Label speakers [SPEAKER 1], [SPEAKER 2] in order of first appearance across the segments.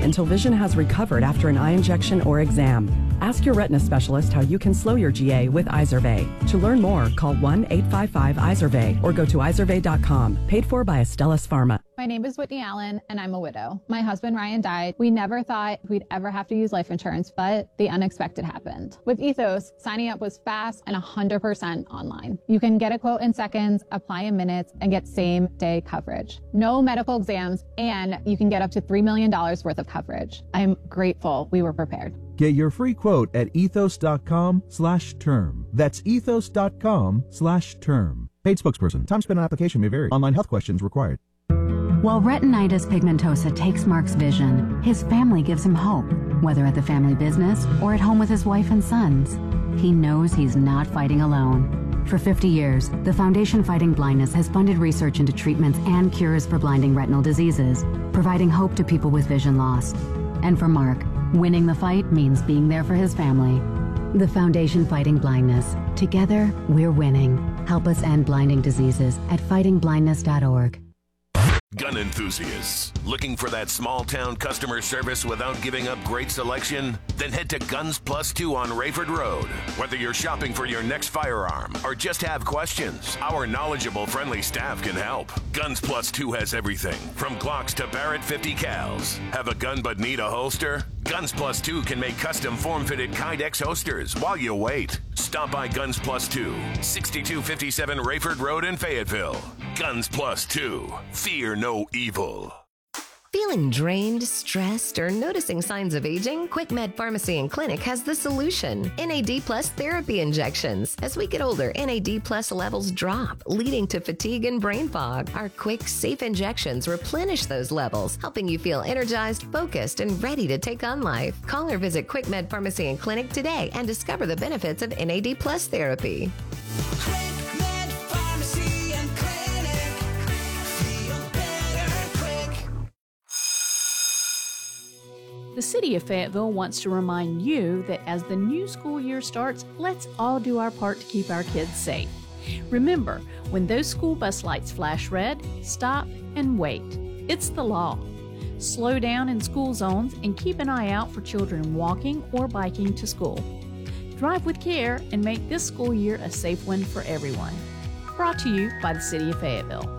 [SPEAKER 1] until vision has recovered after an eye injection or exam. Ask your retina specialist how you can slow your GA with Izervay. To learn more, call 1-855-IZERVAY or go to izervay.com. Paid for by Astellas Pharma.
[SPEAKER 2] My name is Whitney Allen, and I'm a widow. My husband, Ryan, died. We never thought we'd ever have to use life insurance, but the unexpected happened. With Ethos, signing up was fast and 100% online. You can get a quote in seconds, apply in minutes, and get same-day coverage. No medical exams, and you can get up to $3 million worth of coverage. I'm grateful we were prepared.
[SPEAKER 3] Get your free quote at ethos.com/term. That's ethos.com/term. Paid spokesperson. Time spent on application may vary. Online health questions required.
[SPEAKER 4] While retinitis pigmentosa takes Mark's vision, his family gives him hope, whether at the family business or at home with his wife and sons. He knows he's not fighting alone. For 50 years, the Foundation Fighting Blindness has funded research into treatments and cures for blinding retinal diseases, providing hope to people with vision loss. And for Mark, winning the fight means being there for his family. The Foundation Fighting Blindness. Together, we're winning. Help us end blinding diseases at fightingblindness.org.
[SPEAKER 5] Gun enthusiasts, looking for that small-town customer service without giving up great selection? Then head to Guns Plus 2 on Rayford Road. Whether you're shopping for your next firearm or just have questions, our knowledgeable, friendly staff can help. Guns Plus 2 has everything, from Glocks to Barrett 50 cals. Have a gun but need a holster? Guns Plus 2 can make custom form-fitted Kydex holsters while you wait. Stop by Guns Plus 2, 6257 Rayford Road in Fayetteville. Guns Plus 2. Fear no evil.
[SPEAKER 6] Feeling drained, stressed, or noticing signs of aging? QuickMed Pharmacy and Clinic has the solution. NAD Plus therapy injections. As we get older, NAD Plus levels drop, leading to fatigue and brain fog. Our quick, safe injections replenish those levels, helping you feel energized, focused, and ready to take on life. Call or visit QuickMed Pharmacy and Clinic today and discover the benefits of NAD Plus therapy.
[SPEAKER 7] The City of Fayetteville wants to remind you that as the new school year starts, let's all do our part to keep our kids safe. Remember, when those school bus lights flash red, stop and wait. It's the law. Slow down in school zones and keep an eye out for children walking or biking to school. Drive with care and make this school year a safe one for everyone. Brought to you by the City of Fayetteville.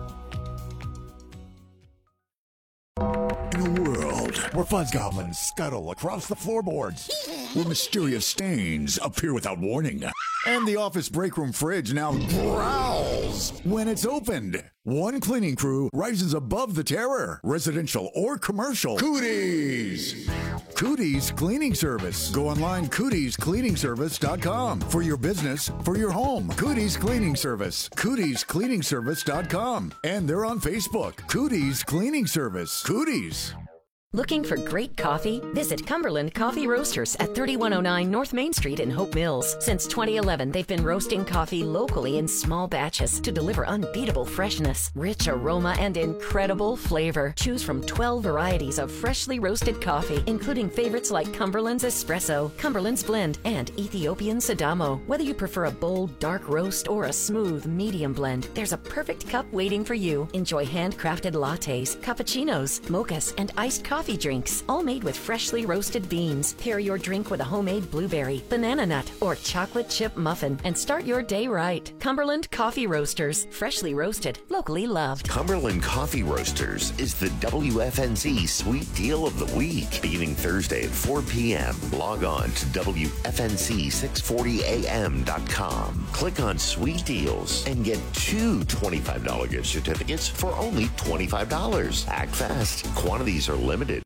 [SPEAKER 8] In a world where fuzz goblins scuttle across the floorboards, where mysterious stains appear without warning, and the office break room fridge now growls when it's opened, one cleaning crew rises above the terror, residential or commercial. Cooties! Cooties Cleaning Service. Go online, cootiescleaningservice.com. For your business, for your home. Cooties Cleaning Service. Cootiescleaningservice.com. And they're on Facebook. Cooties Cleaning Service. Cooties.
[SPEAKER 6] Looking for great coffee? Visit Cumberland Coffee Roasters at 3109 North Main Street in Hope Mills. Since 2011, they've been roasting coffee locally in small batches to deliver unbeatable freshness, rich aroma, and incredible flavor. Choose from 12 varieties of freshly roasted coffee, including favorites like Cumberland's Espresso, Cumberland's Blend, and Ethiopian Sidamo. Whether you prefer a bold, dark roast or a smooth, medium blend, there's a perfect cup waiting for you. Enjoy handcrafted lattes, cappuccinos, mochas, and iced coffee drinks, all made with freshly roasted beans. Pair your drink with a homemade blueberry, banana nut, or chocolate chip muffin and start your day right. Cumberland Coffee Roasters. Freshly roasted, locally loved.
[SPEAKER 5] Cumberland Coffee Roasters is the WFNZ Sweet Deal of the Week. Beginning Thursday at 4 p.m., log on to WFNZ640am.com. Click on Sweet Deals and get 2 $25 gift certificates for only $25. Act fast. Quantities are limited.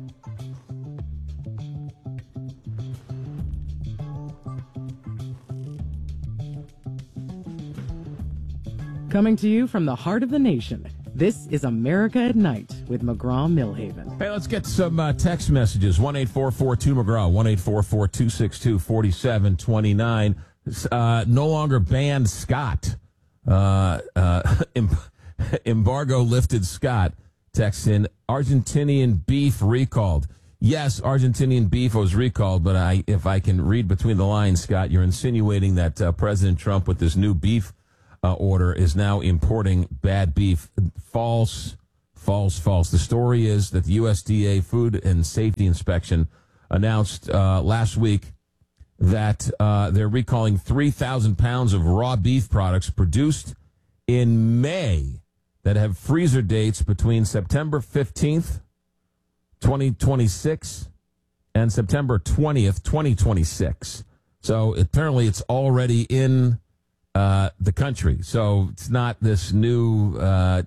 [SPEAKER 9] Coming to you from the heart of the nation, this is America at Night with McGraw-Millhaven.
[SPEAKER 10] Hey, let's get some text messages. 1-844-2-McGraw, 1-844-262-4729. No longer banned Scott. Embargo lifted Scott. Text in, Argentinian beef recalled. Yes, Argentinian beef was recalled, but if I can read between the lines, Scott, you're insinuating that President Trump with this new beef order is now importing bad beef. False. False. The story is that the USDA Food and Safety Inspection announced last week that they're recalling 3,000 pounds of raw beef products produced in May that have freezer dates between September 15th, 2026 and September 20th, 2026. So apparently it's already in the country. So it's not this new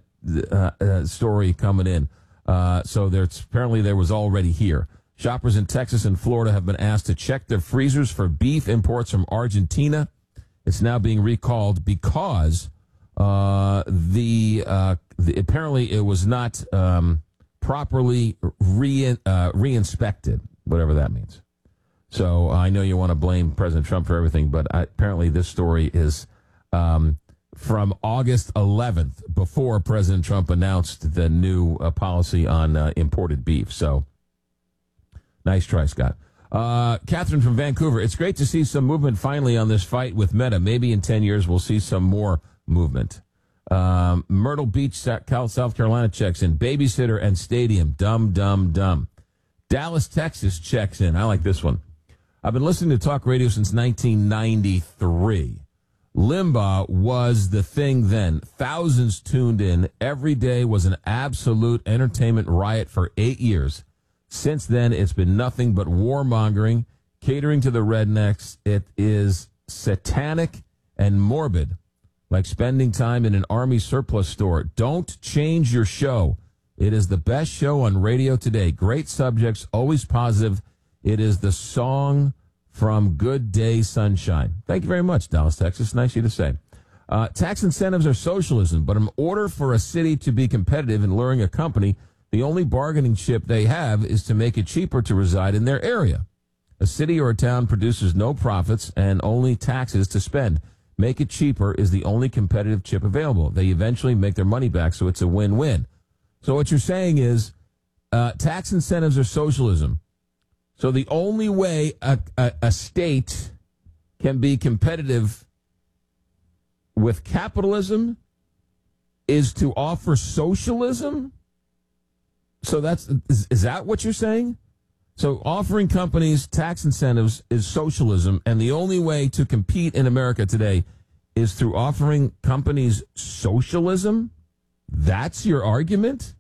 [SPEAKER 10] story coming in. So apparently there was already here. Shoppers in Texas and Florida have been asked to check their freezers for beef imports from Argentina. It's now being recalled because apparently it was not properly re-inspected, whatever that means. So I know you want to blame President Trump for everything, but apparently this story is from August 11th, before President Trump announced the new policy on imported beef. So nice try, Scott. Catherine from Vancouver, it's great to see some movement finally on this fight with Meta. Maybe in 10 years we'll see some more movement. Myrtle Beach, South Carolina checks in. Babysitter and stadium. Dumb. Dallas, Texas checks in. I like this one. I've been listening to talk radio since 1993. Limbaugh was the thing then. Thousands tuned in. Every day was an absolute entertainment riot for 8 years. Since then, it's been nothing but warmongering, catering to the rednecks. It is satanic and morbid, like spending time in an army surplus store. Don't change your show. It is the best show on radio today. Great subjects, always positive. It is the song from Good Day Sunshine. Thank you very much, Dallas, Texas. Nice of you to say. Tax incentives are socialism, but in order for a city to be competitive in luring a company, the only bargaining chip they have is to make it cheaper to reside in their area. A city or a town produces no profits and only taxes to spend. Make it cheaper is the only competitive chip available. They eventually make their money back, so it's a win-win. So what you're saying is tax incentives are socialism. So the only way a state can be competitive with capitalism is to offer socialism? So is that what you're saying? So offering companies tax incentives is socialism, and the only way to compete in America today is through offering companies socialism? That's your argument?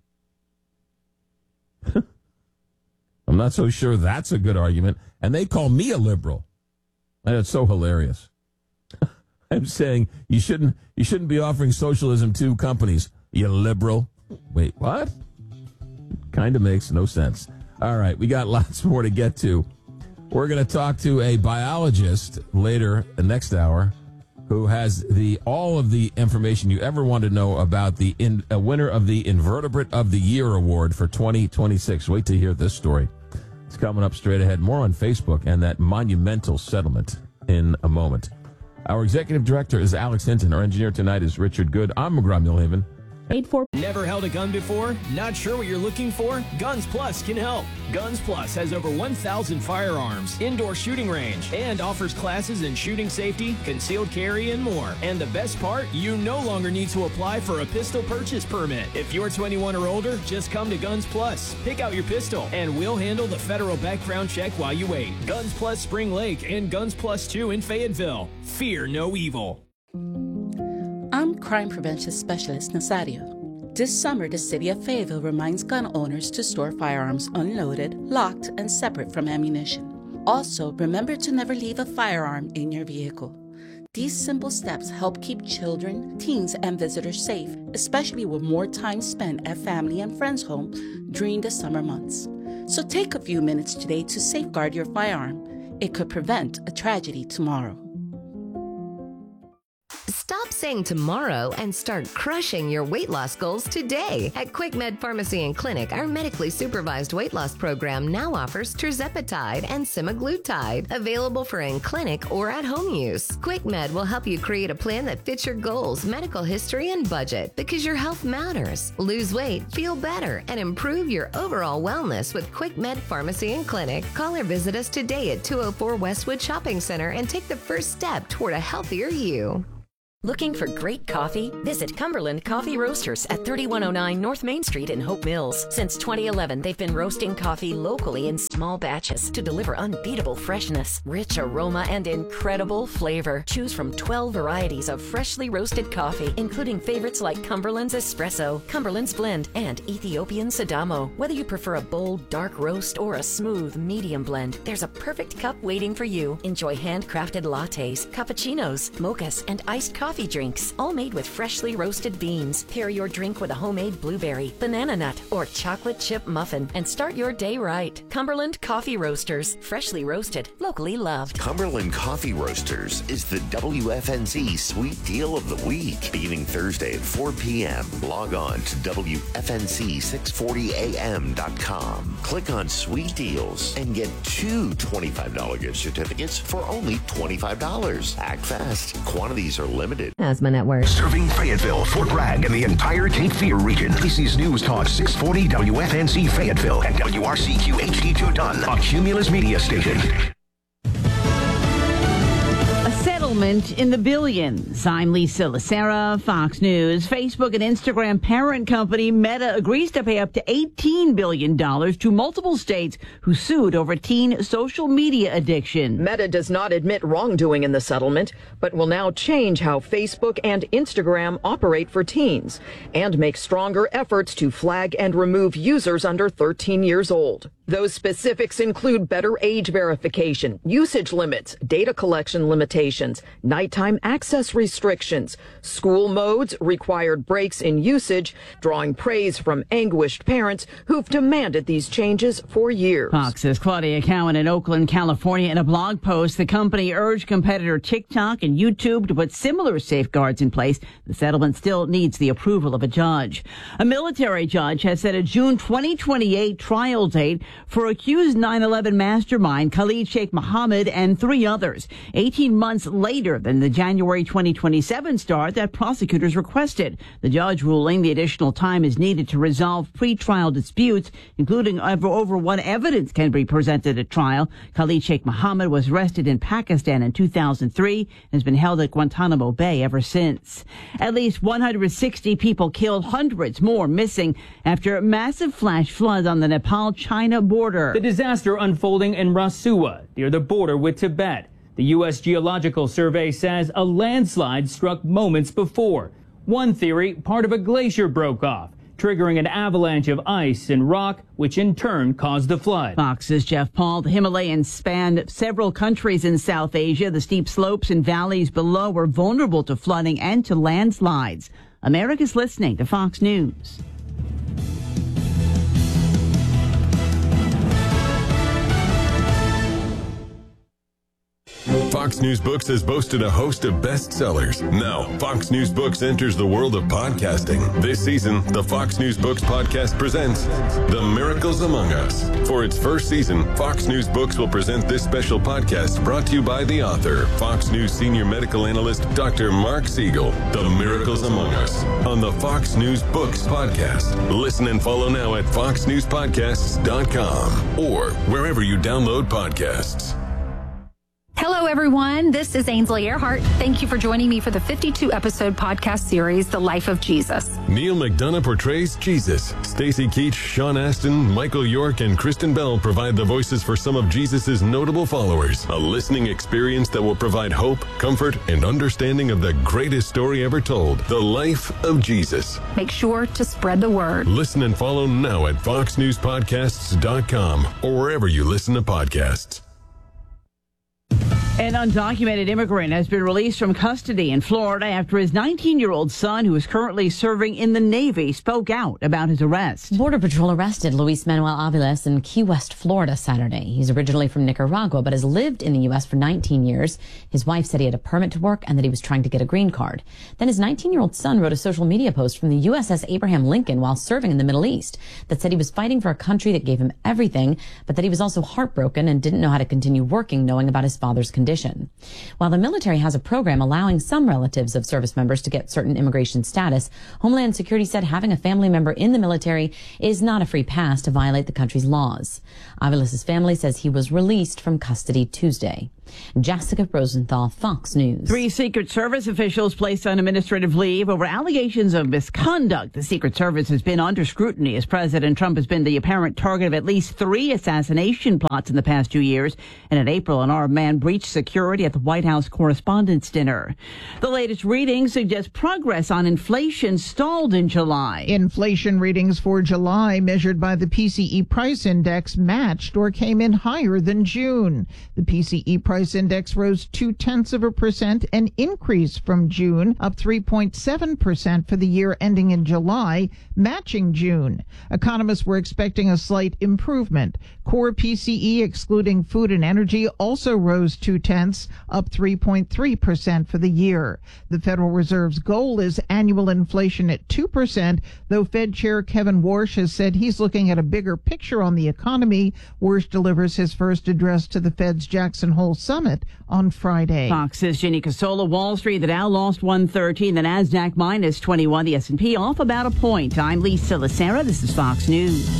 [SPEAKER 10] I'm not so sure that's a good argument. And they call me a liberal. And it's so hilarious. I'm saying you shouldn't be offering socialism to companies, you liberal. Wait, what? Kind of makes no sense. All right, we got lots more to get to. We're going to talk to a biologist later, the next hour, who has all of the information you ever want to know about the winner of the Invertebrate of the Year Award for 2026. Wait to hear this story. It's coming up straight ahead. More on Facebook and that monumental settlement in a moment. Our executive director is Alex Hinton. Our engineer tonight is Richard Good. I'm McGraw Millhaven.
[SPEAKER 11] Never held a gun before? Not sure what you're looking for? Guns Plus can help. Guns Plus has over 1,000 firearms, indoor shooting range, and offers classes in shooting safety, concealed carry, and more. And the best part? You no longer need to apply for a pistol purchase permit. If you're 21 or older, just come to Guns Plus. Pick out your pistol, and we'll handle the federal background check while you wait. Guns Plus Spring Lake and Guns Plus 2 in Fayetteville. Fear no evil.
[SPEAKER 12] I'm Crime Prevention Specialist Nazario. This summer, the City of Fayetteville reminds gun owners to store firearms unloaded, locked, and separate from ammunition. Also, remember to never leave a firearm in your vehicle. These simple steps help keep children, teens, and visitors safe, especially with more time spent at family and friends' home during the summer months. So take a few minutes today to safeguard your firearm. It could prevent a tragedy tomorrow.
[SPEAKER 13] Stop saying tomorrow and start crushing your weight loss goals today. At QuickMed Pharmacy and Clinic, our medically supervised weight loss program now offers tirzepatide and semaglutide, available for in-clinic or at-home use. QuickMed will help you create a plan that fits your goals, medical history, and budget, because your health matters. Lose weight, feel better, and improve your overall wellness with QuickMed Pharmacy and Clinic. Call or visit us today at 204 Westwood Shopping Center and take the first step toward a healthier you.
[SPEAKER 6] Looking for great coffee? Visit Cumberland Coffee Roasters at 3109 North Main Street in Hope Mills. Since 2011, they've been roasting coffee locally in small batches to deliver unbeatable freshness, rich aroma, and incredible flavor. Choose from 12 varieties of freshly roasted coffee, including favorites like Cumberland's Espresso, Cumberland's Blend, and Ethiopian Sidamo. Whether you prefer a bold, dark roast or a smooth, medium blend, there's a perfect cup waiting for you. Enjoy handcrafted lattes, cappuccinos, mochas, and iced coffee drinks, all made with freshly roasted beans. Pair your drink with a homemade blueberry, banana nut, or chocolate chip muffin and start your day right. Cumberland Coffee Roasters, freshly roasted, locally loved.
[SPEAKER 14] Cumberland Coffee Roasters is the WFNZ Sweet Deal of the Week. Beginning Thursday at 4 p.m., log on to WFNZ640am.com. Click on Sweet Deals and get 2 $25 gift certificates for only $25. Act fast. Quantities are limited.
[SPEAKER 13] Asthma Network.
[SPEAKER 15] Serving Fayetteville, Fort Bragg, and the entire Cape Fear region. This is News Talk 640 WFNZ Fayetteville and WRCQ HD2 Dunn, a Cumulus media station.
[SPEAKER 16] A settlement in the billions. I'm Lisa Lacera, Fox News. Facebook and Instagram parent company Meta agrees to pay up to $18 billion to multiple states who sued over teen social media addiction.
[SPEAKER 17] Meta does not admit wrongdoing in the settlement, but will now change how Facebook and Instagram operate for teens and make stronger efforts to flag and remove users under 13 years old. Those specifics include better age verification, usage limits, data collection limitations, nighttime access restrictions, school modes, required breaks in usage, drawing praise from anguished parents who've demanded these changes for years.
[SPEAKER 16] Fox's Claudia Cowan in Oakland, California. In a blog post, the company urged competitor TikTok and YouTube to put similar safeguards in place. The settlement still needs the approval of a judge. A military judge has set a June 2028 trial date for accused 9/11 mastermind Khalid Sheikh Mohammed and 3 others, 18 months later than the January 2027 start that prosecutors requested. The judge ruling the additional time is needed to resolve pretrial disputes, including over what evidence can be presented at trial. Khalid Sheikh Mohammed was arrested in Pakistan in 2003 and has been held at Guantanamo Bay ever since. At least 160 people killed, hundreds more missing after massive flash floods on the Nepal-China border.
[SPEAKER 11] The disaster unfolding in Rasuwa, near the border with Tibet. The U.S. Geological Survey says a landslide struck moments before. One theory, part of a glacier broke off, triggering an avalanche of ice and rock, which in turn caused the flood.
[SPEAKER 16] Fox's Jeff Paul. The Himalayas span several countries in South Asia. The steep slopes and valleys below are vulnerable to flooding and to landslides. America's listening to Fox News.
[SPEAKER 18] Fox News Books has boasted a host of bestsellers. Now, Fox News Books enters the world of podcasting. This season, the Fox News Books podcast presents The Miracles Among Us. For its first season, Fox News Books will present this special podcast brought to you by the author, Fox News senior medical analyst, Dr. Mark Siegel. The Miracles Among Us on the Fox News Books podcast. Listen and follow now at foxnewspodcasts.com or wherever you download podcasts.
[SPEAKER 19] Hello, everyone. This is Ainsley Earhart. Thank you for joining me for the 52-episode podcast series, The Life of Jesus.
[SPEAKER 18] Neil McDonough portrays Jesus. Stacey Keach, Sean Astin, Michael York, and Kristen Bell provide the voices for some of Jesus' notable followers. A listening experience that will provide hope, comfort, and understanding of the greatest story ever told, The Life of Jesus.
[SPEAKER 19] Make sure to spread the word.
[SPEAKER 18] Listen and follow now at foxnewspodcasts.com or wherever you listen to podcasts.
[SPEAKER 16] An undocumented immigrant has been released from custody in Florida after his 19-year-old son, who is currently serving in the Navy, spoke out about his arrest.
[SPEAKER 20] Border Patrol arrested Luis Manuel Aviles in Key West, Florida, Saturday. He's originally from Nicaragua, but has lived in the U.S. for 19 years. His wife said he had a permit to work and that he was trying to get a green card. Then his 19-year-old son wrote a social media post from the USS Abraham Lincoln while serving in the Middle East that said he was fighting for a country that gave him everything, but that he was also heartbroken and didn't know how to continue working knowing about his father's condition. While the military has a program allowing some relatives of service members to get certain immigration status, Homeland Security said having a family member in the military is not a free pass to violate the country's laws. Aviles' family says he was released from custody Tuesday. Jessica Rosenthal, Fox News.
[SPEAKER 16] 3 Secret Service officials placed on administrative leave over allegations of misconduct. The Secret Service has been under scrutiny as President Trump has been the apparent target of at least 3 assassination plots in the past 2 years. And in April, an armed man breached security at the White House Correspondents' Dinner. The latest readings suggest progress on inflation stalled in July.
[SPEAKER 21] Inflation readings for July, measured by the PCE price index, matched or came in higher than June. The PCE price index rose 0.2%, an increase from June, up 3.7% for the year ending in July, matching June. Economists were expecting a slight improvement. Core PCE, excluding food and energy, also rose 0.2, up 3.3% for the year. The Federal Reserve's goal is annual inflation at 2%, though Fed Chair Kevin Warsh has said he's looking at a bigger picture on the economy. Warsh delivers his first address to the Fed's Jackson Hole Summit on Friday.
[SPEAKER 16] Fox's Ginny Casola. Wall Street, the Dow lost 113, the Nasdaq minus 21, the S&P off about a point. I'm Lisa Lacera. This is Fox News.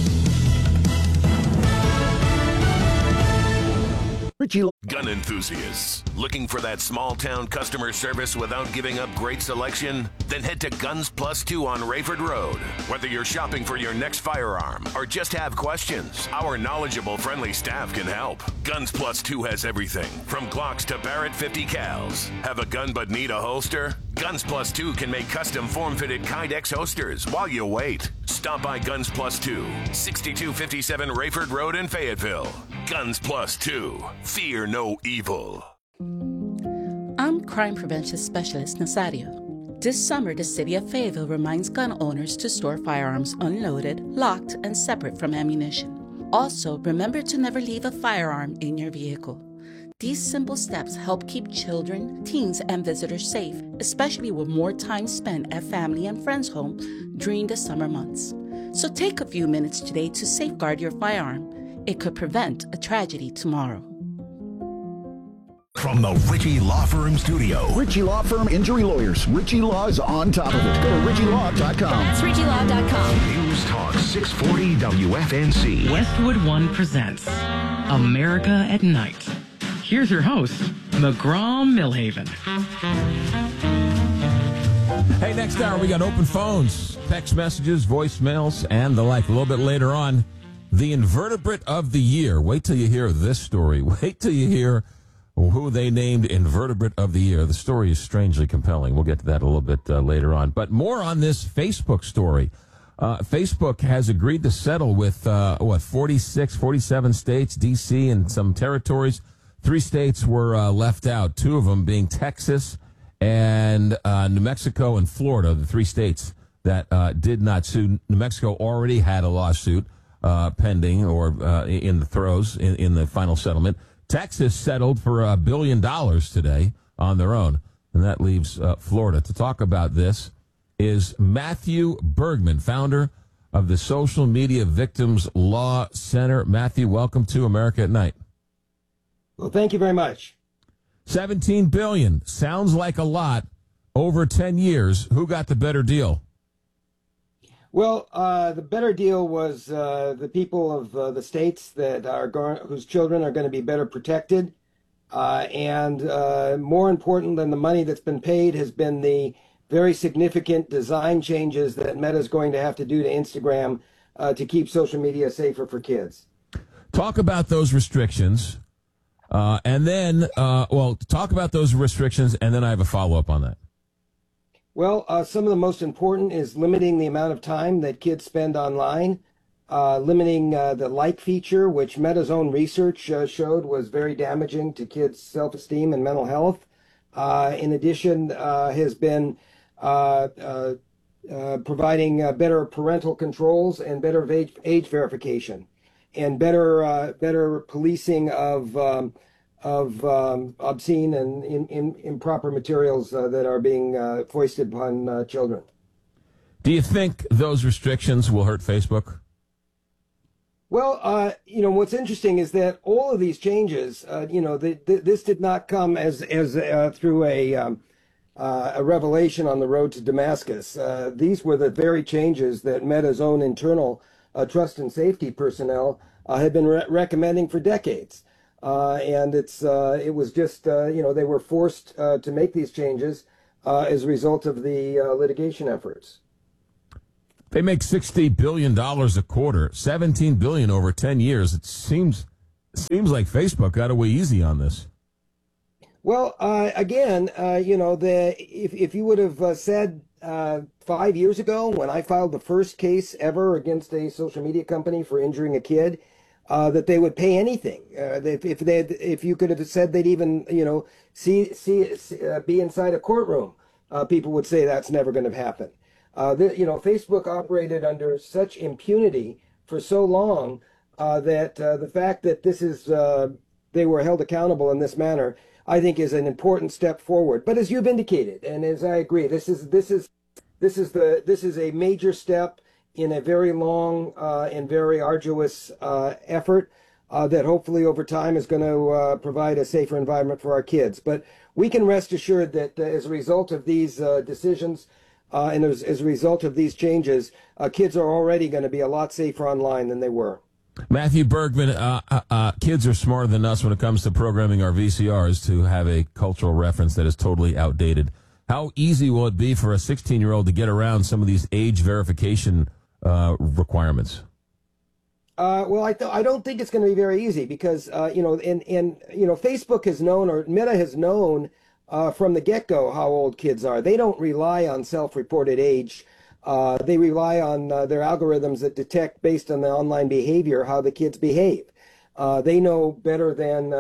[SPEAKER 5] Gun enthusiasts, looking for that small-town customer service without giving up great selection? Then head to Guns Plus 2 on Rayford Road. Whether you're shopping for your next firearm or just have questions, our knowledgeable, friendly staff can help. Guns Plus 2 has everything from Glocks to Barrett 50 cals. Have a gun but need a holster? Guns Plus 2 can make custom form-fitted Kydex holsters while you wait. Stop by Guns Plus 2, 6257 Rayford Road in Fayetteville. Guns Plus 2. Fear no evil.
[SPEAKER 12] I'm Crime Prevention Specialist Nazario. This summer, the City of Fayetteville reminds gun owners to store firearms unloaded, locked, and separate from ammunition. Also, remember to never leave a firearm in your vehicle. These simple steps help keep children, teens, and visitors safe, especially with more time spent at family and friends' home during the summer months. So take a few minutes today to safeguard your firearm. It could prevent a tragedy tomorrow.
[SPEAKER 15] From the Ritchie Law Firm studio.
[SPEAKER 8] Ritchie Law Firm Injury Lawyers. Ritchie Law is on top of it. Go to RitchieLaw.com.
[SPEAKER 13] That's RitchieLaw.com.
[SPEAKER 15] News Talk 640 WFNZ.
[SPEAKER 9] Westwood One presents America at Night. Here's your host, McGraw-Milhaven.
[SPEAKER 10] Hey, next hour we got open phones, text messages, voicemails, and the like. A little bit later on, the invertebrate of the year. Wait till you hear this story. Wait till you hear who they named invertebrate of the year. The story is strangely compelling. We'll get to that a little bit later on. But more on this Facebook story. Facebook has agreed to settle with, 47 states, D.C., and some territories. 3 states were left out, 2 of them being Texas and New Mexico and Florida, the 3 states that did not sue. New Mexico already had a lawsuit pending or in the throes in the final settlement. Texas settled for $1 billion today on their own, and that leaves Florida. To talk about this is Matthew Bergman, founder of the Social Media Victims Law Center. Matthew, welcome to America at Night.
[SPEAKER 22] Well, thank you very much.
[SPEAKER 10] $17 billion sounds like a lot over 10 years. Who got the better deal?
[SPEAKER 22] Well, the better deal was the people of the states that whose children are going to be better protected, and more important than the money that's been paid has been the very significant design changes that Meta is going to have to do to Instagram to keep social media safer for kids.
[SPEAKER 10] Talk about those restrictions, and then talk about those restrictions, and then I have a follow-up on that.
[SPEAKER 22] Well, some of the most important is limiting the amount of time that kids spend online, limiting the like feature, which Meta's own research showed was very damaging to kids' self-esteem and mental health. In addition, has been providing better parental controls and better age verification, and better policing of obscene and improper materials that are being foisted upon children.
[SPEAKER 10] Do you think those restrictions will hurt Facebook?
[SPEAKER 22] Well, what's interesting is that all of these changes, this did not come as through a revelation on the road to Damascus. These were the very changes that Meta's own internal trust and safety personnel had been recommending for decades. And it was just, they were forced to make these changes as a result of the litigation efforts.
[SPEAKER 10] They make $60 billion a quarter, $17 billion over 10 years. It seems like Facebook got away easy on this.
[SPEAKER 22] Well, again, if you would have said 5 years ago when I filed the first case ever against a social media company for injuring a kid, that they would pay anything. If you could have said they'd even, be inside a courtroom, people would say that's never going to happen. Facebook operated under such impunity for so long that the fact that this is they were held accountable in this manner, I think, is an important step forward. But as you've indicated, and as I agree, this is a major step in a very long and very arduous effort that hopefully over time is going to provide a safer environment for our kids. But we can rest assured that as a result of these decisions and as a result of these changes, kids are already going to be a lot safer online than they were.
[SPEAKER 10] Matthew Bergman, kids are smarter than us when it comes to programming our VCRs to have a cultural reference that is totally outdated. How easy will it be for a 16-year-old to get around some of these age verification requirements?
[SPEAKER 22] Well, I don't think it's going to be very easy because, Facebook has known, or Meta has known from the get-go how old kids are. They don't rely on self-reported age. They rely on their algorithms that detect, based on the online behavior, how the kids behave. They know better than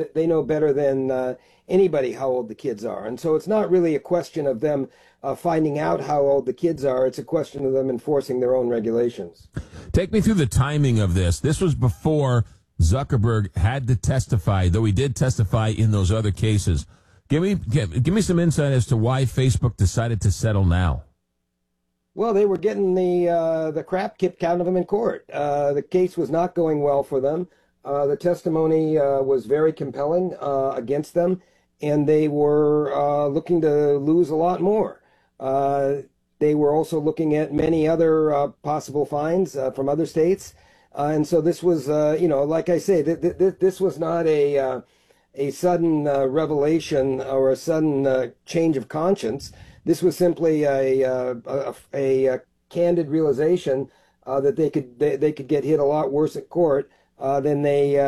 [SPEAKER 22] anybody how old the kids are, and so it's not really a question of them finding out how old the kids are. It's a question of them enforcing their own regulations.
[SPEAKER 10] Take me through the timing of this. This was before Zuckerberg had to testify, though he did testify in those other cases. Give me some insight as to why Facebook decided to settle now.
[SPEAKER 22] Well, they were getting the crap kicked out of them in court. The case was not going well for them. The testimony was very compelling against them, and they were looking to lose a lot more. They were also looking at many other possible fines from other states. And so this was, like I say, this was not a sudden revelation or a sudden change of conscience. This was simply a candid realization that they could get hit a lot worse at court than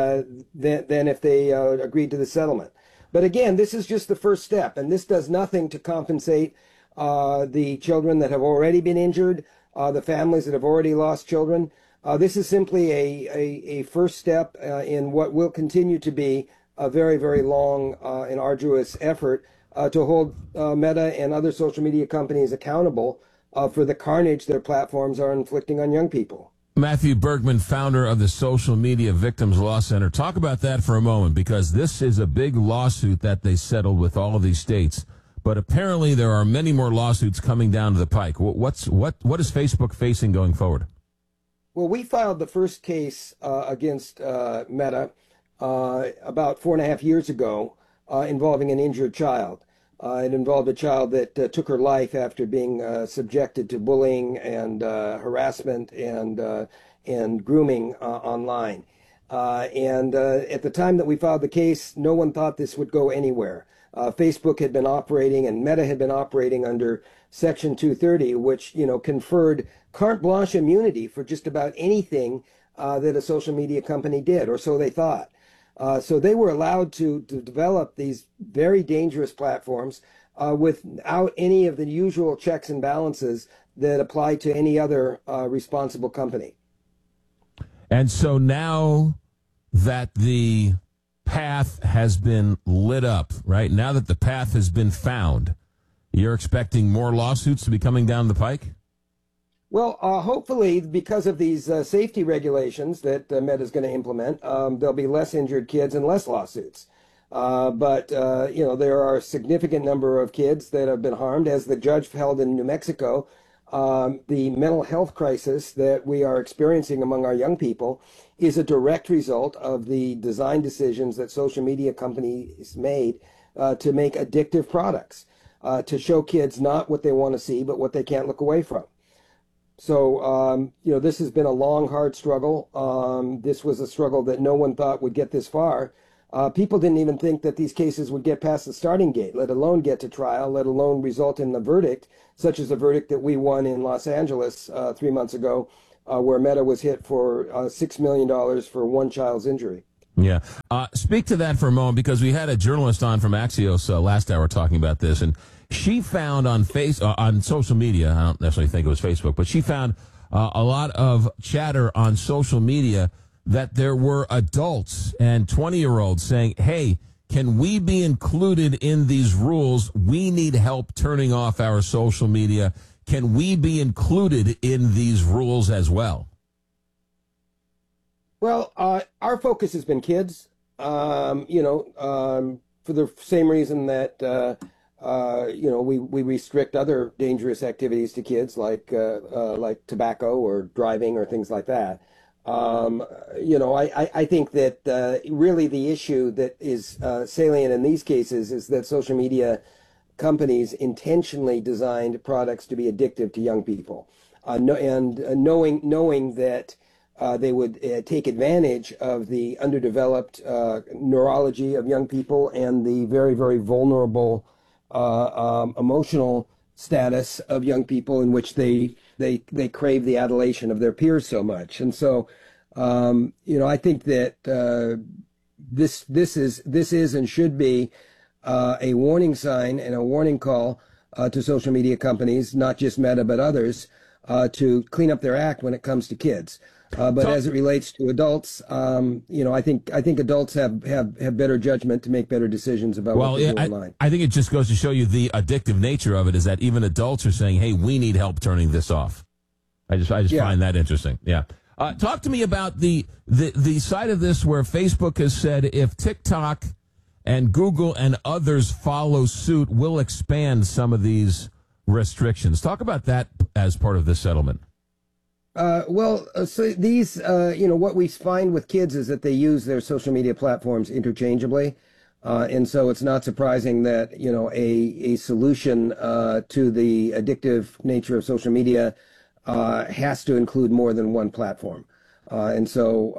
[SPEAKER 22] if they agreed to the settlement. But again, this is just the first step, and this does nothing to compensate the children that have already been injured, the families that have already lost children. This is simply a first step in what will continue to be a very, very long and arduous effort to hold Meta and other social media companies accountable for the carnage their platforms are inflicting on young people.
[SPEAKER 10] Matthew Bergman, founder of the Social Media Victims Law Center. Talk about that for a moment, because this is a big lawsuit that they settled with all of these states. But apparently there are many more lawsuits coming down to the pike. What is Facebook facing going forward?
[SPEAKER 22] Well, we filed the first case against Meta about 4.5 years ago involving an injured child. It involved a child that took her life after being subjected to bullying and harassment and grooming online. And at the time that we filed the case, no one thought this would go anywhere. Facebook had been operating and Meta had been operating under Section 230, which, conferred carte blanche immunity for just about anything that a social media company did, or so they thought. So they were allowed to develop these very dangerous platforms without any of the usual checks and balances that apply to any other responsible company.
[SPEAKER 10] And so now that the path has been lit up, right? Now that the path has been found, you're expecting more lawsuits to be coming down the pike?
[SPEAKER 22] Well, hopefully, because of these safety regulations that Meta is going to implement, there'll be less injured kids and less lawsuits. But there are a significant number of kids that have been harmed. As the judge held in New Mexico, the mental health crisis that we are experiencing among our young people is a direct result of the design decisions that social media companies made to make addictive products, to show kids not what they want to see, but what they can't look away from. So, this has been a long, hard struggle. This was a struggle that no one thought would get this far. People didn't even think that these cases would get past the starting gate, let alone get to trial, let alone result in the verdict, such as the verdict that we won in Los Angeles 3 months ago, where Meta was hit for $6 million for one child's injury.
[SPEAKER 10] Yeah. Speak to that for a moment, because we had a journalist on from Axios last hour talking about this, and she found on social media, I don't necessarily think it was Facebook, but she found a lot of chatter on social media that there were adults and 20-year-olds saying, hey, can we be included in these rules? We need help turning off our social media. Can we be included in these rules as well?
[SPEAKER 22] Well, our focus has been kids, for the same reason that, we restrict other dangerous activities to kids like tobacco or driving or things like that. I think that really the issue that is salient in these cases is that social media companies intentionally designed products to be addictive to young people, knowing that they would take advantage of the underdeveloped neurology of young people and the very, very vulnerable emotional status of young people, in which they crave the adulation of their peers so much. And so, I think that this is and should be a warning sign and a warning call to social media companies, not just Meta but others, to clean up their act when it comes to kids. But as it relates to adults, I think adults have better judgment to make better decisions about what they do online.
[SPEAKER 10] I think it just goes to show you the addictive nature of it is that even adults are saying, hey, we need help turning this off. I just find that interesting. Yeah. Talk to me about the side of this where Facebook has said if TikTok and Google and others follow suit, we'll expand some of these restrictions. Talk about that as part of this settlement.
[SPEAKER 22] So these, what we find with kids is that they use their social media platforms interchangeably. And so it's not surprising that, a solution to the addictive nature of social media has to include more than one platform. And so,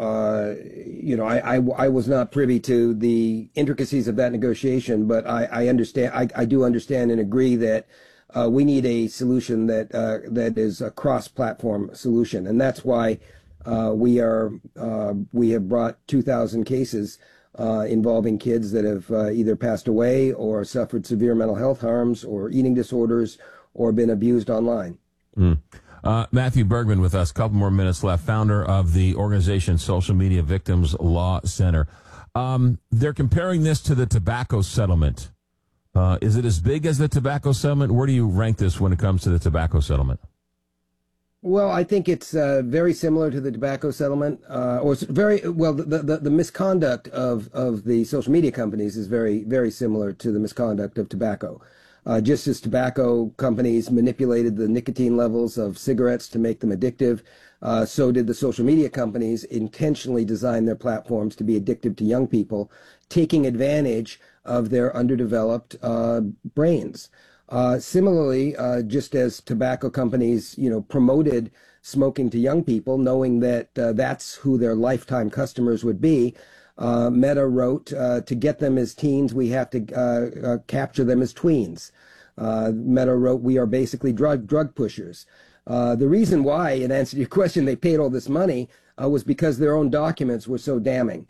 [SPEAKER 22] I was not privy to the intricacies of that negotiation, but I understand, I do understand and agree that we need a solution that is a cross-platform solution, and that's why we have brought 2,000 cases involving kids that have either passed away or suffered severe mental health harms or eating disorders or been abused online.
[SPEAKER 10] Matthew Bergman with us. A couple more minutes left. Founder of the organization Social Media Victims Law Center. They're comparing this to the tobacco settlement. Is it as big as the tobacco settlement? Where do you rank this when it comes to the tobacco settlement?
[SPEAKER 22] Well, I think it's very similar to the tobacco settlement, or very well. The misconduct of the social media companies is very, very similar to the misconduct of tobacco. Just as tobacco companies manipulated the nicotine levels of cigarettes to make them addictive, so did the social media companies intentionally design their platforms to be addictive to young people, taking advantage of their underdeveloped brains. Similarly, just as tobacco companies, promoted smoking to young people, knowing that that's who their lifetime customers would be, Meta wrote, to get them as teens, we have to capture them as tweens. Meta wrote, we are basically drug pushers. The reason why, in answer to your question, they paid all this money was because their own documents were so damning.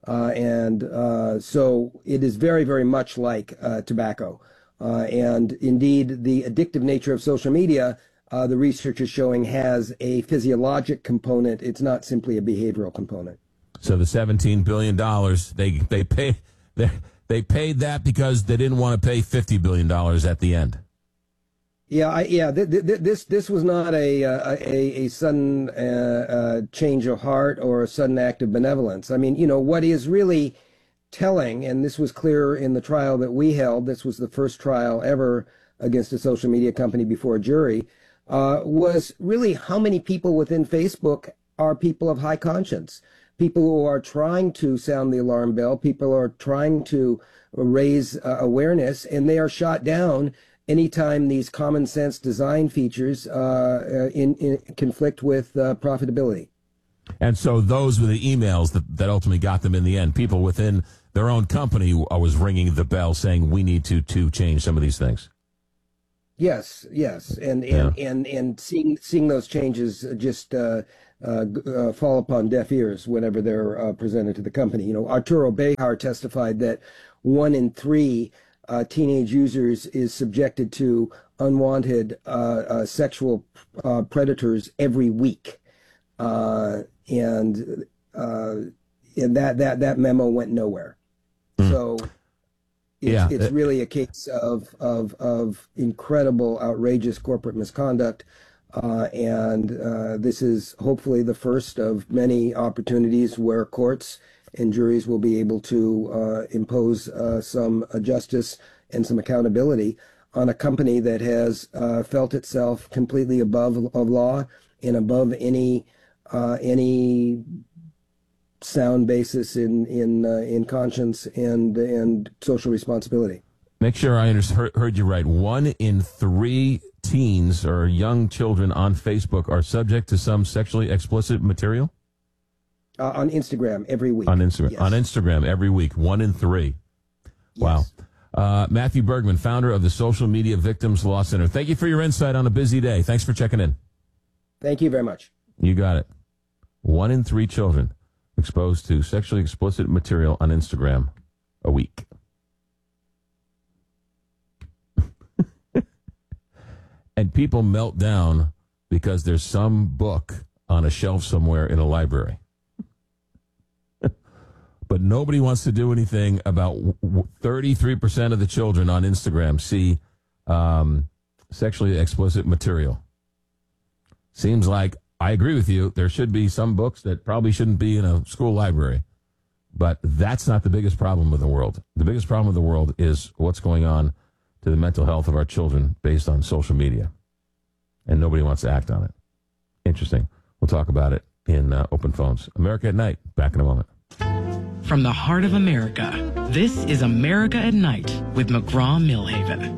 [SPEAKER 22] So it is very, very much like tobacco. And indeed, the addictive nature of social media, the research is showing, has a physiologic component. It's not simply a behavioral component.
[SPEAKER 10] So the $17 billion, they paid that because they didn't want to pay $50 billion at the end. This was not a sudden change of heart or a sudden act of benevolence. I mean, what is really telling, and this was clear in the trial that we held, this was the first trial ever against a social media company before a jury, was really how many people within Facebook are people of high conscience, people who are trying to sound the alarm bell, people are trying to raise awareness, and they are shot down anytime these common sense design features in conflict with profitability. And so those were the emails that ultimately got them in the end. People within their own company was ringing the bell saying, we need to change some of these things.
[SPEAKER 22] Yes, and seeing those changes just fall upon deaf ears whenever they're presented to the company. Arturo Bejar testified that 1 in 3 teenage users is subjected to unwanted sexual predators every week, and that memo went nowhere. So. It's really a case of incredible, outrageous corporate misconduct, and this is hopefully the first of many opportunities where courts and juries will be able to impose some justice and some accountability on a company that has felt itself completely above of law and above any sound basis in conscience and social responsibility.
[SPEAKER 10] Make sure I heard you right. 1 in 3 teens or young children on Facebook are subject to some sexually explicit material?
[SPEAKER 22] On Instagram every week.
[SPEAKER 10] On Instagram,
[SPEAKER 22] yes.
[SPEAKER 10] On Instagram every week. 1 in 3. Wow.
[SPEAKER 22] Yes.
[SPEAKER 10] Matthew Bergman, founder of the Social Media Victims Law Center. Thank you for your insight on a busy day. Thanks for checking in.
[SPEAKER 22] Thank you very much.
[SPEAKER 10] You got it. 1 in 3 children exposed to sexually explicit material on Instagram a week. And people melt down because there's some book on a shelf somewhere in a library. But nobody wants to do anything about 33% of the children on Instagram see sexually explicit material. Seems like, I agree with you, there should be some books that probably shouldn't be in a school library. But that's not the biggest problem with the world. The biggest problem with the world is what's going on to the mental health of our children based on social media. And nobody wants to act on it. Interesting. We'll talk about it in Open Phones. America at Night. Back in a moment.
[SPEAKER 9] From the heart of America, this is America at Night with McGraw-Milhaven.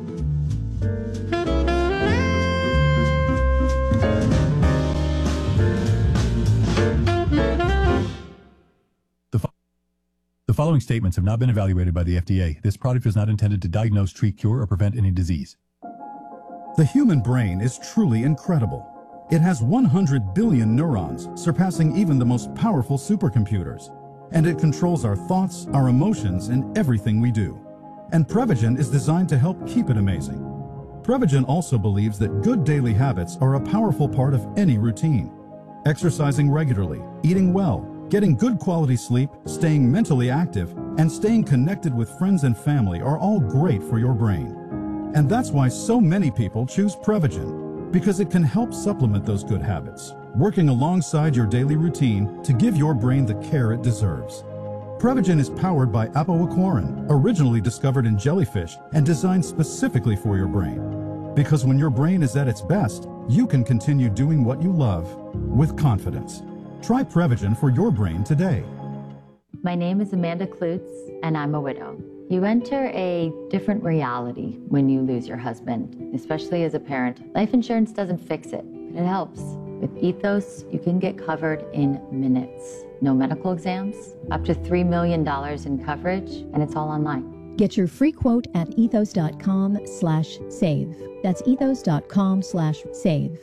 [SPEAKER 1] The following statements have not been evaluated by the FDA. This product is not intended to diagnose, treat, cure, or prevent any disease.
[SPEAKER 2] The human brain is truly incredible. It has 100 billion neurons, surpassing even the most powerful supercomputers. And it controls our thoughts, our emotions, and everything we do. And Prevagen is designed to help keep it amazing. Prevagen also believes that good daily habits are a powerful part of any routine. Exercising regularly, eating well, getting good quality sleep, staying mentally active, and staying connected with friends and family are all great for your brain. And that's why so many people choose Prevagen, because it can help supplement those good habits, working alongside your daily routine to give your brain the care it deserves. Prevagen is powered by apoaquarin, originally discovered in jellyfish and designed specifically for your brain. Because when your brain is at its best, you can continue doing what you love with confidence. Try Prevagen for your brain today.
[SPEAKER 23] My name is Amanda Klutz, and I'm a widow. You enter a different reality when you lose your husband, especially as a parent. Life insurance doesn't fix it, but it helps. With Ethos, you can get covered in minutes. No medical exams, up to $3 million in coverage, and it's all online.
[SPEAKER 24] Get your free quote at ethos.com/save. That's ethos.com/save.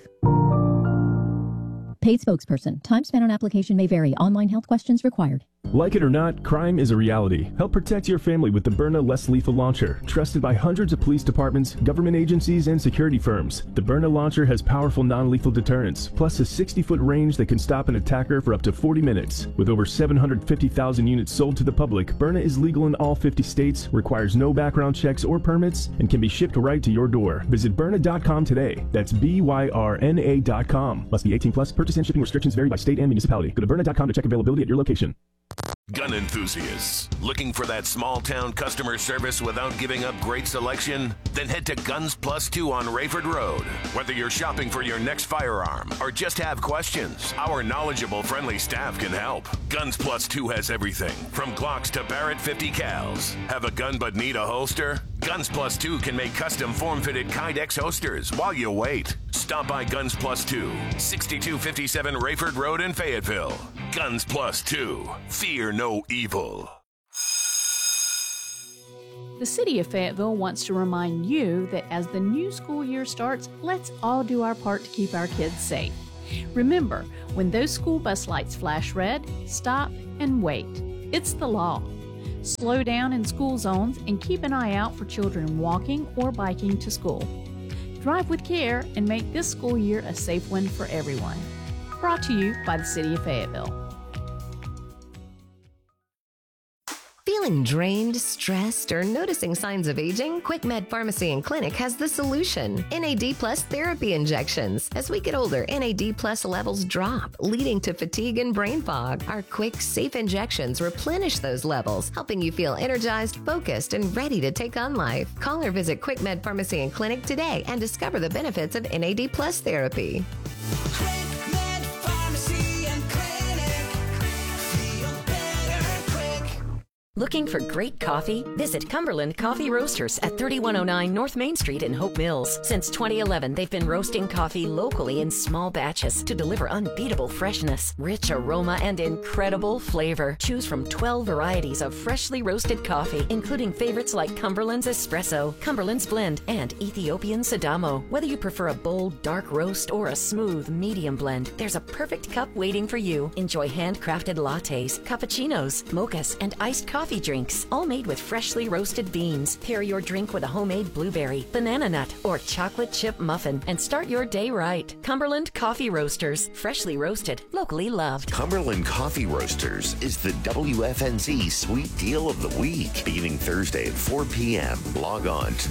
[SPEAKER 24] Paid spokesperson. Time spent on application may vary. Online health questions required.
[SPEAKER 25] Like it or not, crime is a reality. Help protect your family with the Byrna Less Lethal Launcher, trusted by hundreds of police departments, government agencies, and security firms. The Byrna launcher has powerful non-lethal deterrence, plus a 60-foot range that can stop an attacker for up to 40 minutes. With over 750,000 units sold to the public, Byrna is legal in all 50 states, requires no background checks or permits, and can be shipped right to your door. Visit Byrna.com today. That's BYRNA.com. Must be 18 plus. Purchase and shipping restrictions vary by state and municipality. Go to Byrna.com to check availability at your location.
[SPEAKER 5] Gun enthusiasts, looking for that small-town customer service without giving up great selection? Then head to Guns Plus 2 on Rayford Road. Whether you're shopping for your next firearm or just have questions, our knowledgeable, friendly staff can help. Guns Plus 2 has everything, from Glocks to Barrett 50 cals. Have a gun but need a holster? Guns Plus 2 can make custom form-fitted Kydex holsters while you wait. Stop by Guns Plus 2, 6257 Rayford Road in Fayetteville. Guns Plus 2. Fear no evil.
[SPEAKER 3] The City of Fayetteville wants to remind you that as the new school year starts, let's all do our part to keep our kids safe. Remember, when those school bus lights flash red, stop and wait. It's the law. Slow down in school zones and keep an eye out for children walking or biking to school. Drive with care and make this school year a safe one for everyone. Brought to you by the City of Fayetteville.
[SPEAKER 13] Feeling drained, stressed, or noticing signs of aging? QuickMed Pharmacy and Clinic has the solution. NAD Plus therapy injections. As we get older, NAD Plus levels drop, leading to fatigue and brain fog. Our quick, safe injections replenish those levels, helping you feel energized, focused, and ready to take on life. Call or visit QuickMed Pharmacy and Clinic today and discover the benefits of NAD Plus therapy.
[SPEAKER 4] Looking for great coffee? Visit Cumberland Coffee Roasters at 3109 North Main Street in Hope Mills. Since 2011, they've been roasting coffee locally in small batches to deliver unbeatable freshness, rich aroma, and incredible flavor. Choose from 12 varieties of freshly roasted coffee, including favorites like Cumberland's Espresso, Cumberland's Blend, and Ethiopian Sidamo. Whether you prefer a bold, dark roast or a smooth, medium blend, there's a perfect cup waiting for you. Enjoy handcrafted lattes, cappuccinos, mochas, and iced coffee drinks, all made with freshly roasted beans. Pair your drink with a homemade blueberry, banana nut, or chocolate chip muffin and start your day right. Cumberland Coffee Roasters, freshly roasted, locally loved.
[SPEAKER 6] Cumberland Coffee Roasters is the WFNZ Sweet Deal of the Week. Beginning Thursday at 4 p.m., log on to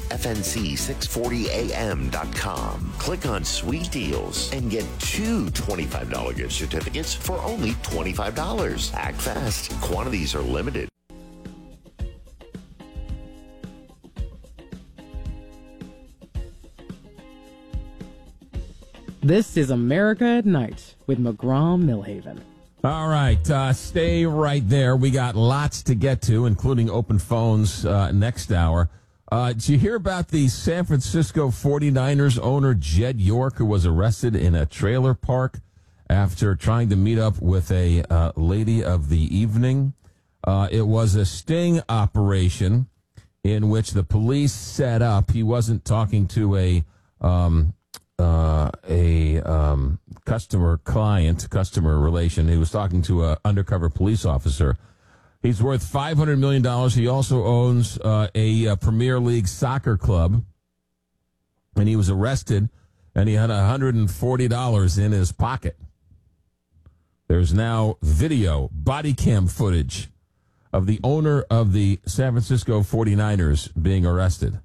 [SPEAKER 6] WFNZ640am.com. Click on Sweet Deals and get 2 $25 gift certificates for only $25. Act fast. Quantities are limited.
[SPEAKER 9] This is America at Night with McGraw-Millhaven.
[SPEAKER 10] All right, stay right there. We got lots to get to, including open phones next hour. Did you hear about the San Francisco 49ers owner, Jed York, who was arrested in a trailer park after trying to meet up with a lady of the evening? It was a sting operation in which the police set up. He wasn't talking to a customer relation. He was talking to an undercover police officer. He's worth $500 million. He also owns a Premier League soccer club, and he was arrested, and he had $140 in his pocket. There's now video, body cam footage of the owner of the San Francisco 49ers being arrested.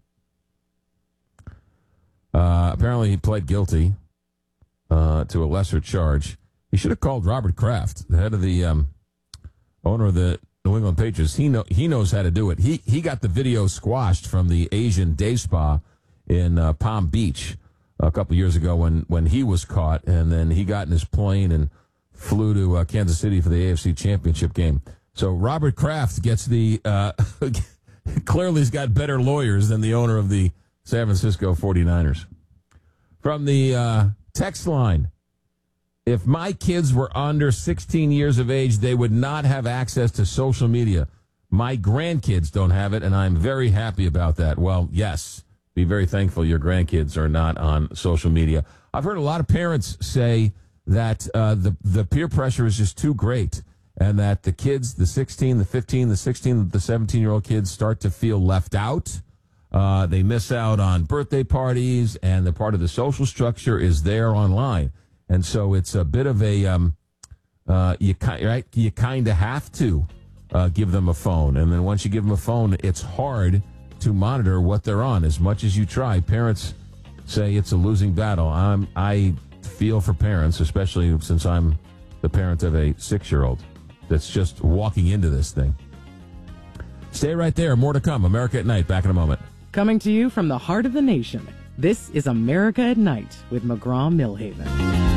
[SPEAKER 10] Apparently he pled guilty to a lesser charge. He should have called Robert Kraft, the head of the owner of the New England Patriots. He knows how to do it. He got the video squashed from the Asian day spa in Palm Beach a couple years ago when he was caught, and then he got in his plane and flew to Kansas City for the AFC Championship game. So Robert Kraft gets the clearly he's got better lawyers than the owner of the San Francisco 49ers. From the text line, if my kids were under 16 years of age, they would not have access to social media. My grandkids don't have it, and I'm very happy about that. Well, yes, be very thankful your grandkids are not on social media. I've heard a lot of parents say that the peer pressure is just too great, and that the kids, the 16, the 15, the 16, the 17-year-old kids start to feel left out. They miss out on birthday parties, and the part of the social structure is there online. And so it's a bit of a, you kind of have to give them a phone. And then once you give them a phone, it's hard to monitor what they're on. As much as you try, parents say it's a losing battle. I feel for parents, especially since I'm the parent of a 6-year-old that's just walking into this thing. Stay right there. More to come. America at Night. Back in a moment.
[SPEAKER 9] Coming to you from the heart of the nation, this is America at Night with McGraw-Millhaven.